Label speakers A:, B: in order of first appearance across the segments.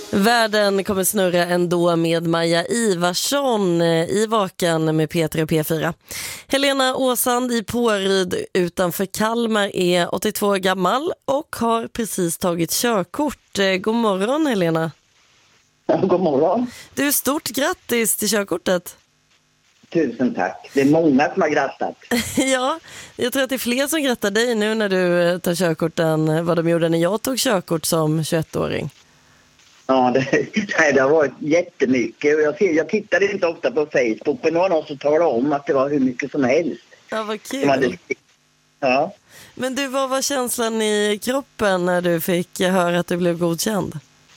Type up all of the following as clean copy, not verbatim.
A: Världen kommer snurra ändå med Maja Ivarsson i Vakan med Peter och P4. Helena Åsand i Påryd utanför Kalmar är 82 år gammal och har precis tagit körkort. God morgon Helena.
B: Ja, god morgon.
A: Du, stort grattis till körkortet.
B: Tusen tack. Det är många som har grattat.
A: Ja, jag tror att det är fler som grattar dig nu när du tar körkort än vad de gjorde när jag tog körkort som 21-åring.
B: Ja, det har varit jättemycket. Jag tittade inte ofta på Facebook, men någon har så talat om att det var hur mycket som helst.
A: Ja, vad kul.
B: Ja.
A: Men du, vad var känslan i kroppen när du fick höra att du blev godkänd?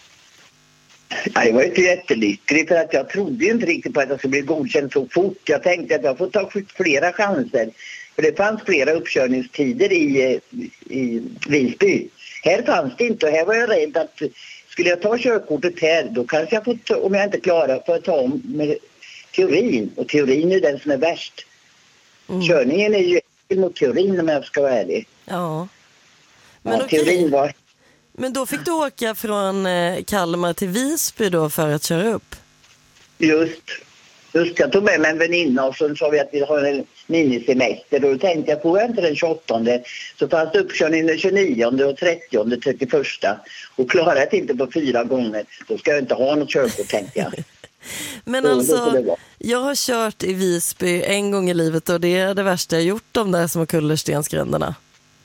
B: Ja, jag var inte jättelycklig för att jag trodde inte riktigt på att jag skulle bli godkänd så fort. Jag tänkte att jag får ta flera chanser. För det fanns flera uppkörningstider i Visby. Här fanns det inte och här var jag rädd att skulle jag ta körkortet här, då kanske jag får, om jag inte klarar, för att ta om med teorin. Och teorin är den som är värst. Körningen är ju mot teorin om jag ska vara ärlig.
A: Ja.
B: Men ja, teorin var...
A: Men då fick du åka från Kalmar till Visby då för att köra upp? Just,
B: jag tog med mig en väninna och så sa vi att vi har en minisemester. Och då tänkte jag, får jag inte den 28, så fanns det uppkörning den 29 och 30, 31. Och klarar jag inte på 4 gånger, då ska jag inte ha något körkort, tänkte jag.
A: Men alltså, jag har kört i Visby en gång i livet och det är det värsta jag gjort, de där små kullerstensgränderna.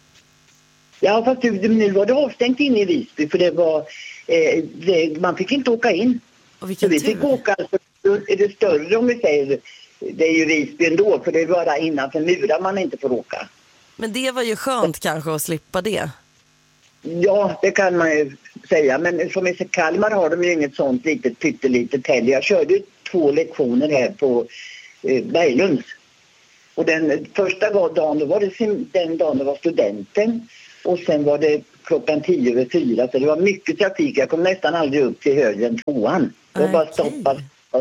B: Ja, fast nu var det avstängt in i Visby för det var, man fick inte åka in.
A: Och vilken
B: vi fick åka, alltså, är det större om vi säger, det är ju Visby ändå, för det är bara innanför murar man inte får åka.
A: Men det var ju skönt kanske att slippa det.
B: Ja, det kan man ju säga, men som i Kalmar har de ju inget sånt pyttelitet heller. Jag körde 2 lektioner här på Berglunds. Och den första dagen, då var det den dagen det var studenten. Och sen var det 3:10, så det var mycket trafik. Jag kom nästan aldrig upp till högre än 2:an. Det var bara stoppa.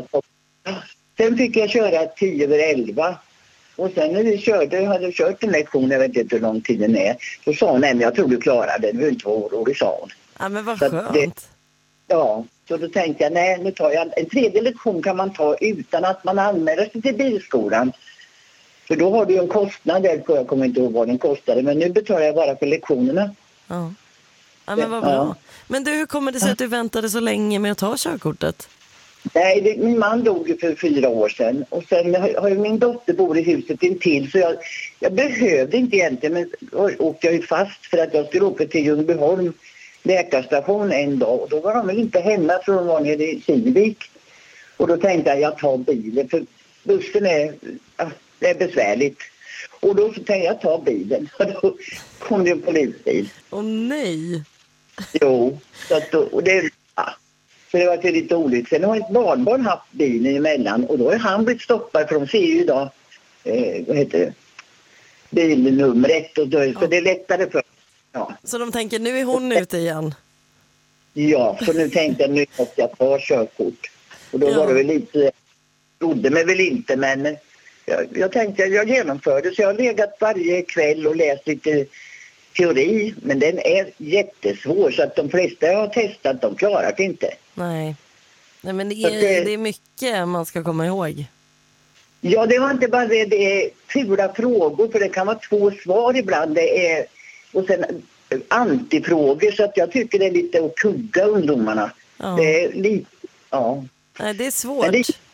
B: Sen fick jag köra 10:11. Och sen när vi hade kört en lektion, jag vet inte hur lång tid den är. Så sa hon, nej, jag tror du klarar det. Du är inte orolig, sa hon.
A: Ja, men vad skönt.
B: Så då tänkte jag, nej, nu tar jag en 3:e lektion kan man ta utan att man anmäler sig till bilskolan. För då har du ju en kostnad där, jag kommer inte ihåg vad den kostade, men nu betalar jag bara för lektionerna.
A: Ja, men vad bra. Ja. Men du, hur kommer det sig att du väntade så länge med att ta körkortet?
B: Nej, min man dog ju för 4 år sedan. Och sen har ju min dotter bor i huset intill, så jag behövde inte egentligen, men åkte jag ju fast för att jag skulle åka till Ljungbyholm läkarstation en dag. Och då var de väl inte hemma för de var nere i Kivik. Och då tänkte jag tar bilen, för bussen det är besvärligt. Och då tänkte jag ta bilen. Och då kom det en polisbil.
A: Åh nej!
B: Jo, och det... Så det var till lite olyckligt. Sen har ett barnbarn haft bilen emellan. Och då har han blivit stoppad. För de ser ju idag, vad heter det? Bilnumret. Och då, så det är lättare för. Ja.
A: Så de tänker, nu är hon ute igen?
B: Ja, så nu tänkte jag, nu måste jag ta körkort. Och då var det väl lite, trodde mig väl inte, men jag tänkte att jag genomförde. Så jag har legat varje kväll och läst lite teori, men den är jättesvår, så att de flesta jag har testat, de klarar det inte.
A: Nej, men det är mycket man ska komma ihåg.
B: Ja, det var inte bara det är fula frågor, för det kan vara 2 svar ibland. Det är, och sen antifrågor, så att jag tycker det är lite att kugga ungdomarna.
A: Ja.
B: Det är lite, ja.
A: Nej, det är svårt.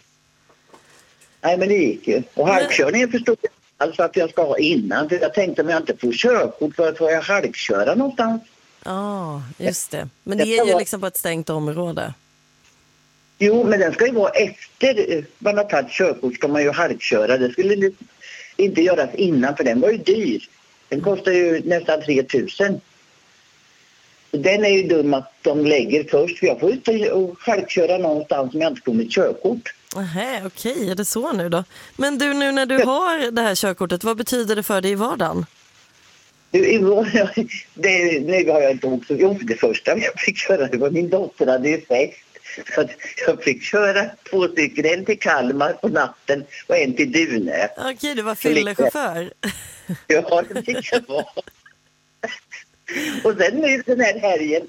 B: Nej, men det gick ju. Och halkkörningen förstod jag alltså att jag ska ha innan. För jag tänkte om jag inte får körkort, för att får jag halkköra någonstans.
A: Ja, just det. Men det är ju liksom på ett stängt område.
B: Jo, men den ska ju vara efter man har tagit körkort, ska man ju halkköra. Det skulle inte göras innan, för den var ju dyr. Den kostar ju nästan 3 000. Den är ju dum att de lägger först, för jag får inte halkköra någonstans om jag inte får mitt körkort.
A: Nähä, okej, är det så nu då? Men du, nu när du har det här körkortet, vad betyder det för dig i vardagen?
B: Nu har jag inte åkt så. Jo, det första jag fick köra, det var min dotter hade ju fest. Så att jag fick köra 2 stycken, en till Kalmar på natten och en till Dune.
A: Okej, du var fyllechaufför.
B: Ja, det fick jag vara. Och sen nu den här helgen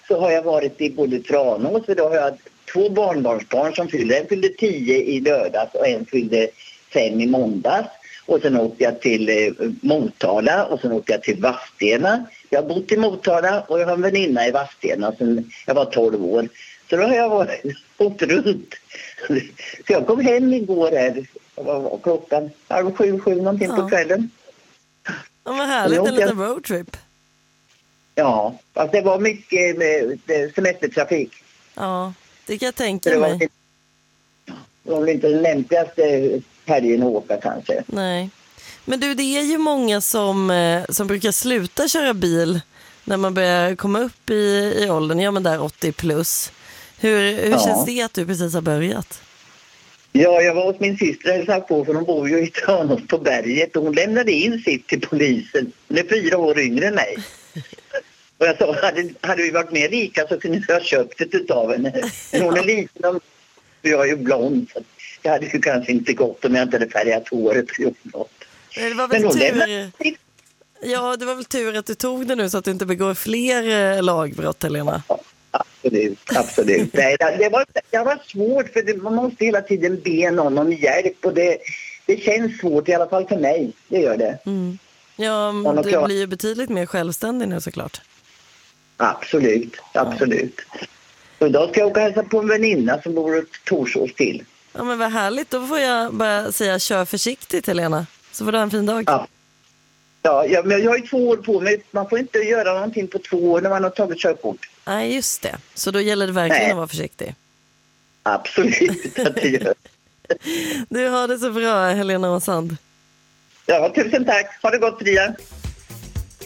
B: så har jag varit i både Tranås, för då har jag 2 barnbarnsbarn som fyllde. En fyllde 10 i lördags och en fyllde 5 i måndags. Och sen åkte jag till Motala och sen åkte jag till Vadstena. Jag har bott i Motala och jag har en väninna i Vadstena sedan jag var 12 år. Så då har jag åkt runt. Så jag kom hem igår här. Var klockan 6:30 någonting på kvällen.
A: Ja, vad härligt, en liten roadtrip.
B: Ja, alltså det var mycket med semestertrafik.
A: Ja, det kan jag tänka mig.
B: Det var väl inte den lämpligaste helgen att åka kanske.
A: Nej. Men du, det är ju många som brukar sluta köra bil när man börjar komma upp i åldern. Ja, men där 80 plus. Hur känns det att du precis har börjat?
B: Ja, jag var hos min syster och hälsade på, för hon bor ju i Tranås på berget. Och hon lämnade in sitt till polisen. Hon är 4 år yngre än mig. Och jag sa, hade vi varit mer lika så kunde jag ha köpt det utav henne. Men hon är liten och jag är ju blond. Så det hade ju kanske inte gått om jag inte hade färgat håret.
A: Det var väl tur. Ja, det var väl tur att du tog det nu så att du inte begår fler lagbrott, Helena.
B: Absolut. Nej, det var svårt, för man måste hela tiden be någon om hjälp. Och det känns svårt, i alla fall för mig. Det gör det.
A: Mm. Ja, du blir ju betydligt mer självständig nu såklart.
B: Absolut. Och idag ska jag åka och hälsa på en väninna som bor ett Torsås till.
A: Ja, men vad härligt. Då får jag bara säga kör försiktigt, Helena. Så får du ha en fin dag.
B: Ja, men jag har ju 2 år på mig. Man får inte göra någonting på 2 år när man har tagit körkort.
A: Nej, just det. Så då gäller det verkligen att vara försiktig.
B: Absolut att det gör.
A: Du har det så bra, Helena Åsand.
B: Ja, tusen tack. Ha det gott, Ria.